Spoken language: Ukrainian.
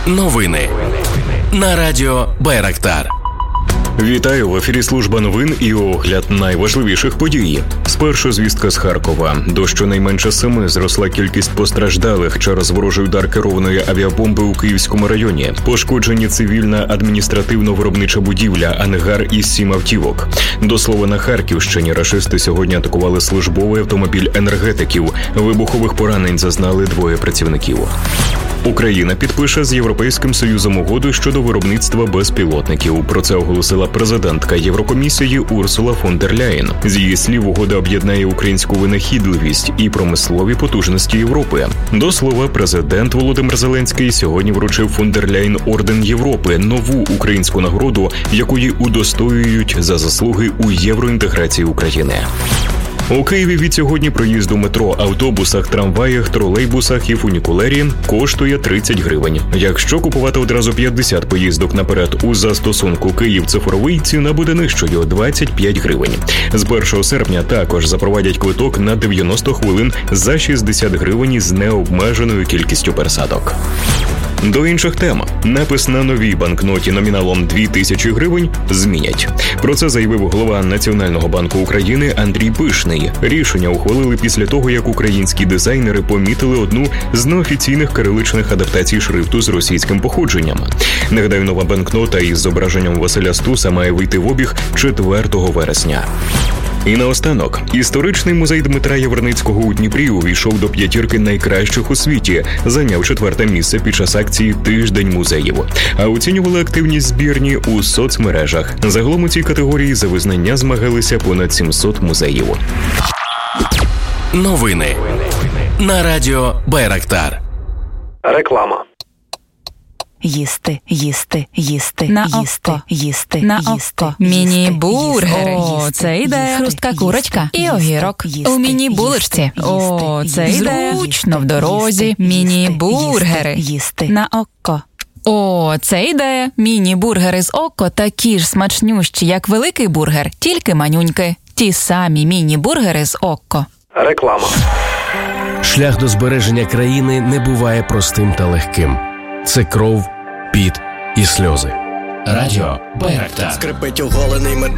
Новини на радіо Байрактар. Вітаю, в ефірі служба новин і огляд найважливіших подій. Спершу звістка з Харкова. До щонайменше 7 зросла кількість постраждалих через ворожий удар керованої авіабомби у Київському районі. Пошкоджені цивільна адміністративно-виробнича будівля, ангар і 7 автівок. До слова, на Харківщині рашисти сьогодні атакували службовий автомобіль енергетиків. Вибухових поранень зазнали 2 працівників. Україна підпише з Європейським Союзом угоду щодо виробництва безпілотників. Про це оголосила президентка Єврокомісії Урсула фон дер Ляєн. З її слів, угода об'єднає українську винахідливість і промислові потужності Європи. До слова, президент Володимир Зеленський сьогодні вручив фон дер Ляєн орден Європи, нову українську нагороду, якої удостоюють за заслуги у євроінтеграції України. У Києві від сьогодні проїзд у метро, автобусах, трамваях, тролейбусах і фунікулері коштує 30 гривень. Якщо купувати одразу 50 поїздок наперед у застосунку «Київ цифровий», ціна буде нижчою – 25 гривень. З 1 серпня також запровадять квиток на 90 хвилин за 60 гривень з необмеженою кількістю пересадок. До інших тем. Напис на новій банкноті номіналом 2000 гривень змінять. Про це заявив голова Національного банку України Андрій Пишний. Рішення ухвалили після того, як українські дизайнери помітили одну з неофіційних кириличних адаптацій шрифту з російським походженням. Нагадаю, нова банкнота із зображенням Василя Стуса має вийти в обіг 4 вересня. І наостанок, історичний музей Дмитра Яворницького у Дніпрі увійшов до 5 найкращих у світі, зайняв 4 місце під час акції «Тиждень музеїв». А оцінювали активність збірні у соцмережах. Загалом у цій категорії за визнання змагалися понад 700 музеїв. Новини на радіо Байрактар. Реклама. Їсти, їсти, їсти, на їсти, око, їсти, на їсти, око. Міні-бургери. їсти, О, це ідея. Хрустка курочка і огірок. У міні-булочці. О, це ідея. Зручно в дорозі. Міні-бургери. Їсти. На око. О, це ідея. Міні-бургери з око такі ж смачнющі, як великий бургер, тільки манюньки. Ті самі міні-бургери з око. Реклама. Шлях до збереження країни не буває простим та легким. Це кров, піт і сльози. Радіо Байрактар. Скрипить оголений метал.